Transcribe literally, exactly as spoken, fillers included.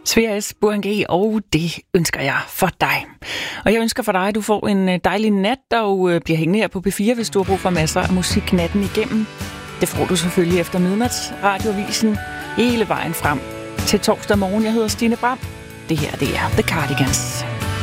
Sverres Burhan, og det ønsker jeg for dig. Og jeg ønsker for dig, at du får en dejlig nat, og bliver hængende her på P fire, hvis du har brug for masser af musik natten igennem. Det får du selvfølgelig efter midnats radioavisen hele vejen frem til torsdag morgen. Jeg hedder Stine Bram. Det her, det er The Cardigans.